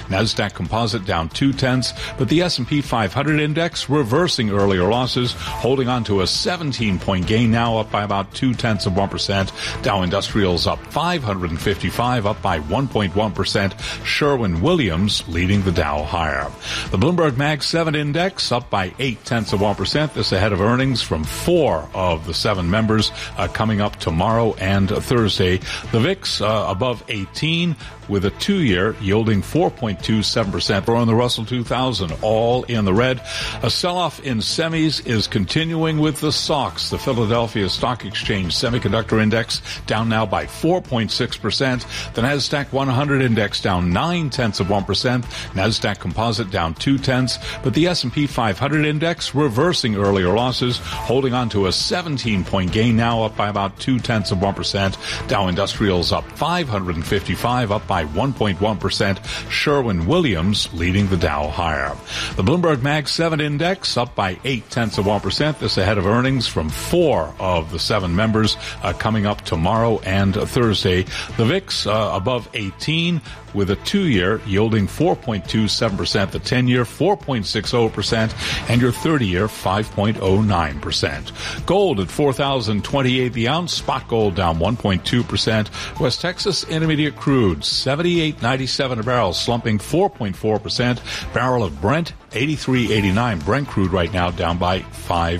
NASDAQ Composite down 0.2, but the S&P 500 index reversing earlier losses, holding on to a 17-point gain now, up by about 0.2%. Dow Industrials up 555, up by 1.1%. Sherwin-Williams leading the Dow higher. The Bloomberg Mag 7 index up by 0.8%. This ahead of earnings from 4 of the 7 members coming up tomorrow and Thursday. The VIX above 18 with a 2-year yielding 4.27%. We're on the Russell 2000, all in the red. A sell-off in semis is continuing with the SOX, the Philadelphia Stock Exchange Semiconductor Index, down now by 4.6%. The NASDAQ 100 Index down 0.9%. NASDAQ Composite down 0.2, but the S&P 500 Index reversing earlier losses, holding on to a 17-point gain now, up by about 0.2%. Dow Industrials up 555, up by 1.1%. Sherwin-Williams leading the Dow higher. The Bloomberg Mag 7 index up by 0.8%. This ahead of earnings from 4 of the 7 members coming up tomorrow and Thursday. The VIX above 18 with a 2-year yielding 4.27%, the 10-year 4.60%, and your 30-year 5.09%. Gold at $4,028 the ounce. Spot gold down 1.2%. West Texas Intermediate crude $78.97 a barrel, slumping 4.4%. Barrel of Brent $83.89. Brent crude right now down by 5%.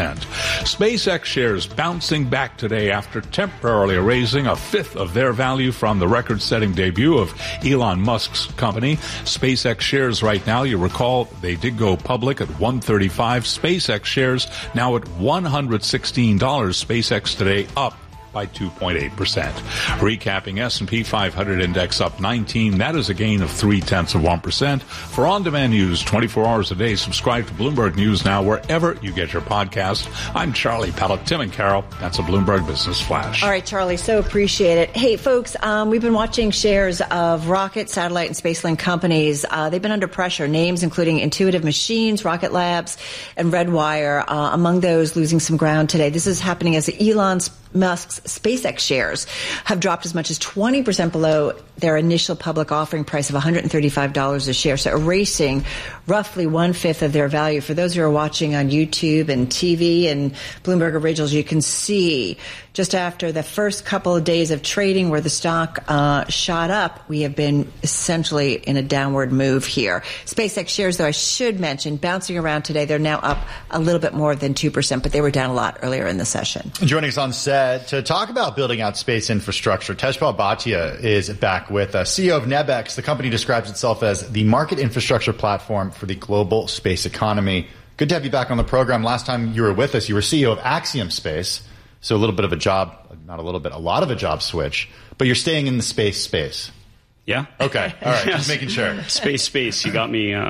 SpaceX shares bouncing back today after temporarily raising a fifth of their value from the record-setting debut of Elon Musk's company. SpaceX shares right now, you recall, they did go public at $135. SpaceX shares now at $116. SpaceX today up by 2.8%. Recapping, S&P 500 index up 19. That is a gain of 0.3%. For on-demand news 24 hours a day, subscribe to Bloomberg News Now wherever you get your podcast. I'm Charlie Pellett. Tim and Carol, that's a Bloomberg Business Flash. All right, Charlie, so appreciate it. Hey, folks, we've been watching shares of rocket, satellite, and space-linked companies. They've been under pressure. Names including Intuitive Machines, Rocket Labs, and Redwire, among those losing some ground today. This is happening as Elon Musk's SpaceX shares have dropped as much as 20% below their initial public offering price of $135 a share, so erasing roughly 1/5 of their value. For those who are watching on YouTube and TV and Bloomberg Originals, you can see just after the first couple of days of trading where the stock shot up, we have been essentially in a downward move here. SpaceX shares, though, I should mention, bouncing around today. They're now up a little bit more than 2%, but they were down a lot earlier in the session. Joining us on set to talk about building out space infrastructure, Tejpal Bhatia is back with us, CEO of Nebex. The company describes itself as the market infrastructure platform for the global space economy. Good to have you back on the program. Last time you were with us, you were CEO of Axiom Space. So a little bit of a job, not a little bit, a lot of a job switch, but you're staying in the space. Yeah. Okay. All right. Just making sure. Space. You got me.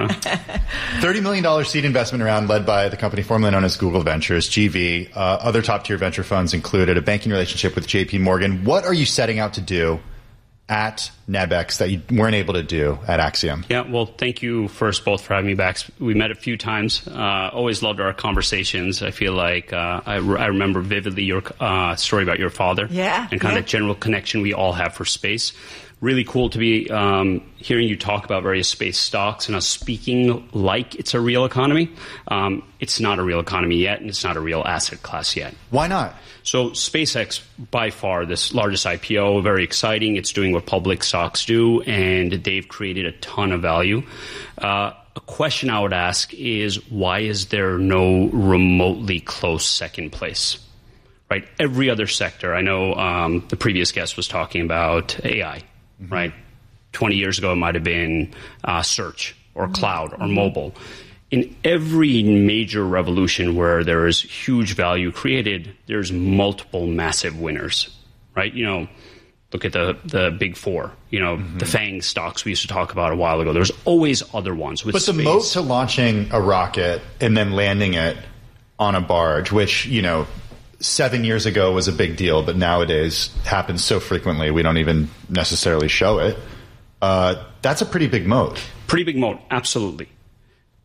$30 million seed investment round led by the company formerly known as Google Ventures, GV. Other top-tier venture funds included a banking relationship with JP Morgan. What are you setting out to do at Nebex that you weren't able to do at Axiom? Yeah, well, thank you first both for having me back. We met a few times. Always loved our conversations. I feel like I remember vividly your story about your father. Yeah. And kind of the general connection we all have for space. Really cool to be hearing you talk about various space stocks and us speaking like it's a real economy. It's not a real economy yet, and it's not a real asset class yet. Why not? So SpaceX, by far, this largest IPO, very exciting. It's doing what public stocks do, and they've created a ton of value. A question I would ask is, why is there no remotely close second place? Right? Every other sector, I know the previous guest was talking about AI, right? 20 years ago, it might have been search or cloud or mobile. In every major revolution where there is huge value created, there's multiple massive winners, right? You know, look at the big four, you know, the FANG stocks we used to talk about a while ago. There's always other ones with space. But the moat to launching a rocket and then landing it on a barge, which, you know, 7 years ago was a big deal, but nowadays happens so frequently we don't even necessarily show it. That's a pretty big moat. Pretty big moat, absolutely.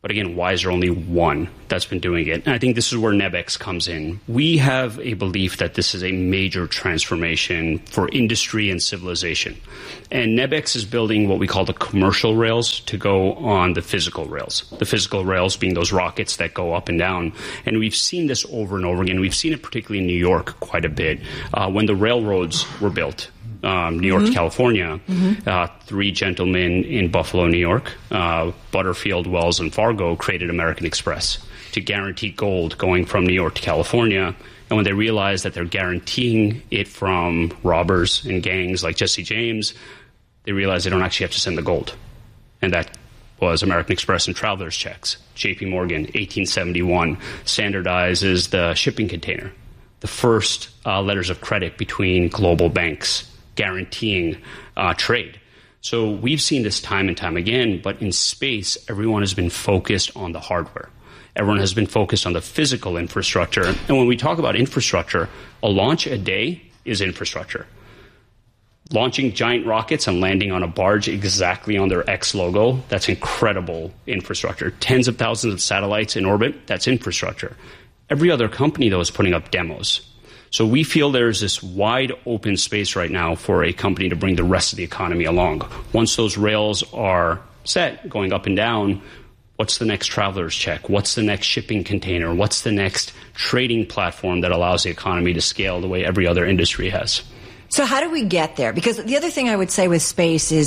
But again, why is there only one that's been doing it? And I think this is where Nebex comes in. We have a belief that this is a major transformation for industry and civilization. And Nebex is building what we call the commercial rails to go on the physical rails. The physical rails being those rockets that go up and down. And we've seen this over and over again. We've seen it particularly in New York quite a bit. When the railroads were built, New York to California, three gentlemen in Buffalo, New York, Butterfield, Wells, and Fargo created American Express to guarantee gold going from New York to California. And when they realized that they're guaranteeing it from robbers and gangs like Jesse James, they realized they don't actually have to send the gold. And that was American Express and traveler's checks. JP Morgan, 1871, standardizes the shipping container. The first letters of credit between global banks guaranteeing trade. So we've seen this time and time again, but in space, everyone has been focused on the hardware. Everyone has been focused on the physical infrastructure. And when we talk about infrastructure, a launch a day is infrastructure. Launching giant rockets and landing on a barge exactly on their X logo, that's incredible infrastructure. Tens of thousands of satellites in orbit, that's infrastructure. Every other company, though, is putting up demos. So we feel there's this wide open space right now for a company to bring the rest of the economy along. Once those rails are set, going up and down, what's the next traveler's check? What's the next shipping container? What's the next trading platform that allows the economy to scale the way every other industry has? So how do we get there? Because the other thing I would say with space is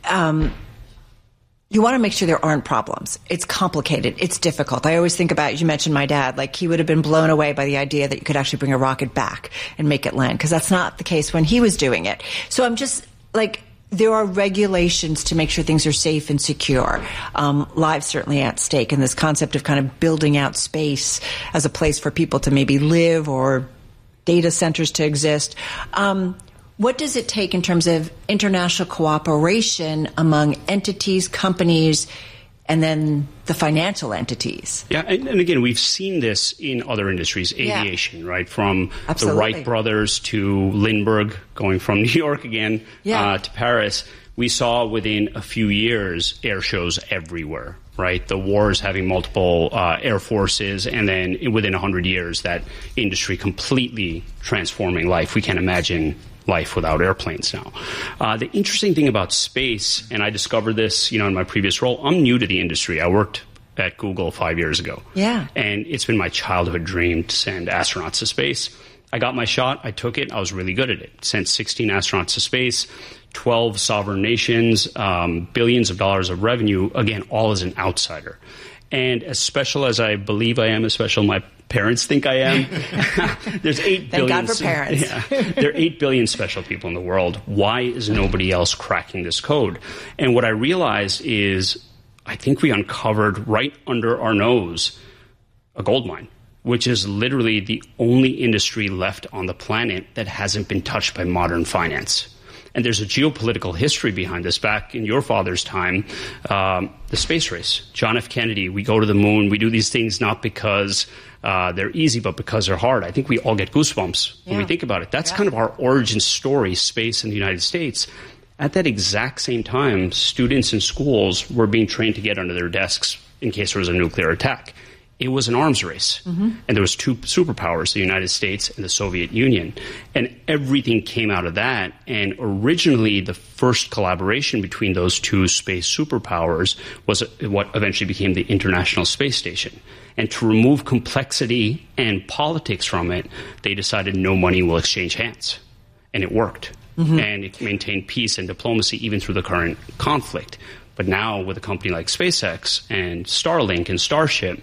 you want to make sure there aren't problems. It's complicated. It's difficult. I always think about, you mentioned my dad, like he would have been blown away by the idea that you could actually bring a rocket back and make it land, because that's not the case when he was doing it. So I'm just like, there are regulations to make sure things are safe and secure. Lives certainly at stake, and this concept of kind of building out space as a place for people to maybe live or data centers to exist. What does it take in terms of international cooperation among entities, companies, and then the financial entities? Yeah, and again, we've seen this in other industries, aviation, right? From the Wright brothers to Lindbergh, going from New York again to Paris. We saw within a few years air shows everywhere, right? The wars having multiple air forces, and then within 100 years, that industry completely transforming life. We can't imagine life without airplanes now. The interesting thing about space, and I discovered this, in my previous role, I'm new to the industry. I worked at Google 5 years ago. Yeah. And it's been my childhood dream to send astronauts to space. I got my shot. I took it. I was really good at it. Sent 16 astronauts to space, 12 sovereign nations, billions of dollars of revenue, again, all as an outsider. And as special as I believe I am, as special my parents think I am, there's 8 billion. Thank God for parents. There are 8 billion special people in the world. Why is nobody else cracking this code? And what I realized is I think we uncovered right under our nose a gold mine, which is literally the only industry left on the planet that hasn't been touched by modern finance. And there's a geopolitical history behind this. Back in your father's time, the space race, John F. Kennedy, we go to the moon. We do these things not because they're easy, but because they're hard. I think we all get goosebumps when we think about it. That's kind of our origin story, space in the United States. At that exact same time, students in schools were being trained to get under their desks in case there was a nuclear attack. It was an arms race. Mm-hmm. And there was two superpowers, the United States and the Soviet Union. And everything came out of that. And originally, the first collaboration between those two space superpowers was what eventually became the International Space Station. And to remove complexity and politics from it, they decided no money will exchange hands. And it worked. Mm-hmm. And it maintained peace and diplomacy even through the current conflict. But now, with a company like SpaceX and Starlink and Starship,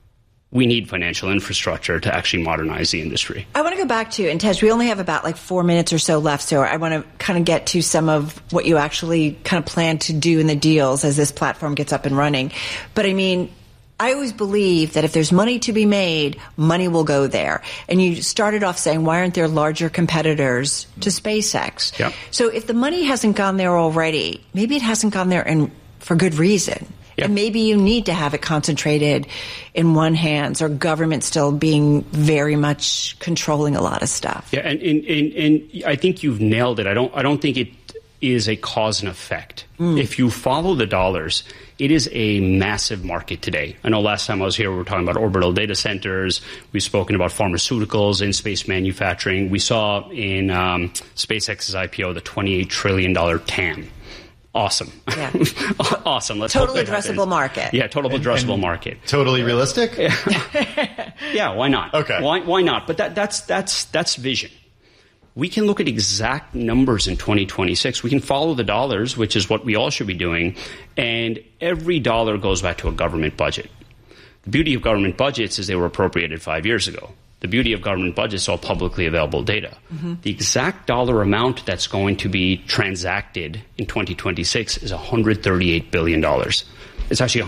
we need financial infrastructure to actually modernize the industry. I want to go back to, and Tej, we only have about 4 minutes or so left, so I want to kind of get to some of what you actually kind of plan to do in the deals as this platform gets up and running. But I mean, I always believe that if there's money to be made, money will go there. And you started off saying, why aren't there larger competitors to SpaceX? Yep. So if the money hasn't gone there already, maybe it hasn't gone there for good reason. Yep. And maybe you need to have it concentrated in one hands, or government still being very much controlling a lot of stuff. Yeah, and I think you've nailed it. I don't think is a cause and effect. If you follow the dollars, it is a massive market today. I know last time I was here, we were talking about orbital data centers. We've spoken about pharmaceuticals, in-space manufacturing. We saw in SpaceX's IPO the $28 trillion TAM. Awesome. Yeah. Awesome. Let's totally hope that addressable happens. market. Yeah, total addressable market. Totally realistic? Yeah, why not? Okay. Why not? But that's vision. We can look at exact numbers in 2026. We can follow the dollars, which is what we all should be doing, and every dollar goes back to a government budget. The beauty of government budgets is they were appropriated 5 years ago. The beauty of government budgets is all publicly available data. The exact dollar amount that's going to be transacted in 2026 is $138 billion. It's actually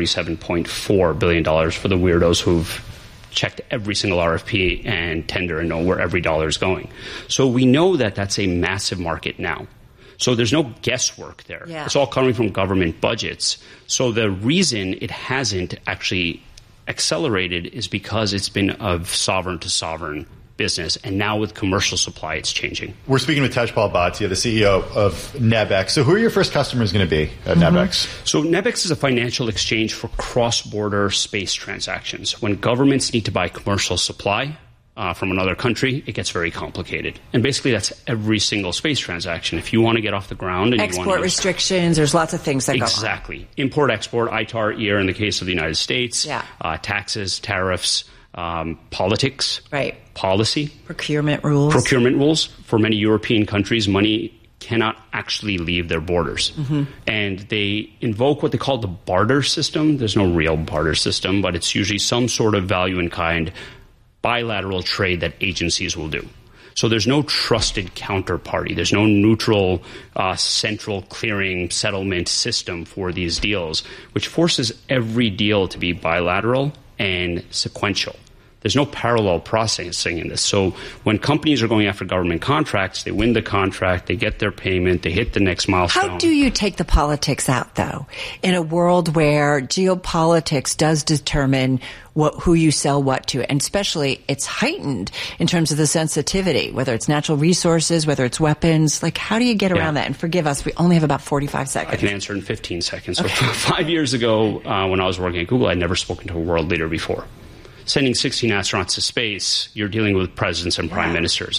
$137.4 billion for the weirdos who've checked every single RFP and tender and know where every dollar is going. So we know that that's a massive market now. So there's no guesswork there. Yeah. It's all coming from government budgets. So the reason it hasn't actually accelerated is because it's been a sovereign to sovereign business, and now with commercial supply, it's changing. We're speaking with Tejpal Bhatia, the CEO of Nebex. So who are your first customers going to be at Nebex? So Nebex is a financial exchange for cross-border space transactions. When governments need to buy commercial supply from another country, it gets very complicated. And basically, that's every single space transaction. If you want to get off the ground and Export you want to restrictions, there's lots of things that go on. Exactly. Import, export, ITAR, EAR in the case of the United States, taxes, tariffs, politics, right? Policy, procurement rules. For many European countries, money cannot actually leave their borders. And they invoke what they call the barter system. There's no real barter system, but it's usually some sort of value in kind bilateral trade that agencies will do. So there's no trusted counterparty. There's no neutral central clearing settlement system for these deals, which forces every deal to be bilateral and sequential. There's no parallel processing in this. So when companies are going after government contracts, they win the contract, they get their payment, they hit the next milestone. How do you take the politics out, though, in a world where geopolitics does determine who you sell what to? And especially it's heightened in terms of the sensitivity, whether it's natural resources, whether it's weapons. Like, how do you get around that? And forgive us, we only have about 45 seconds. I can answer in 15 seconds. So 5 years ago, when I was working at Google, I'd never spoken to a world leader before. Sending 16 astronauts to space, you're dealing with presidents and prime ministers.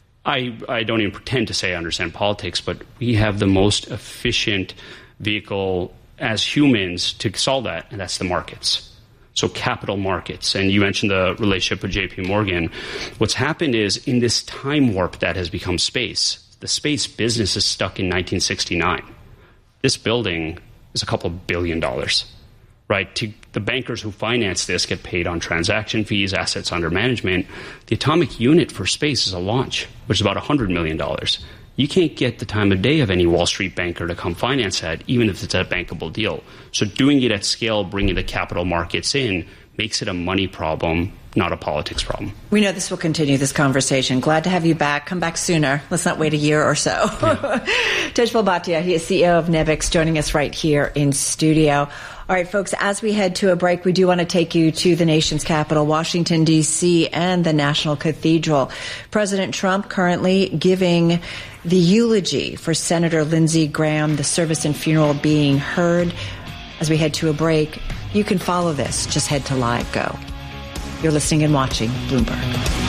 I don't even pretend to say I understand politics, but we have the most efficient vehicle as humans to solve that, and that's the markets. So capital markets. And you mentioned the relationship with JP Morgan. What's happened is in this time warp that has become space, the space business is stuck in 1969. This building is a couple of $1 billion. Right, the bankers who finance this get paid on transaction fees, assets under management. The atomic unit for space is a launch, which is about $100 million. You can't get the time of day of any Wall Street banker to come finance that, even if it's a bankable deal. So doing it at scale, bringing the capital markets in, makes it a money problem, not a politics problem. We know this will continue, this conversation. Glad to have you back. Come back sooner. Let's not wait a year or so. Yeah. Tejpal Bhatia, he is CEO of Nebex, joining us right here in studio. All right, folks, as we head to a break, we do want to take you to the nation's capital, Washington, D.C., and the National Cathedral. President Trump currently giving the eulogy for Senator Lindsey Graham, the service and funeral being heard. As we head to a break, you can follow this. Just head to LiveGo. You're listening and watching Bloomberg.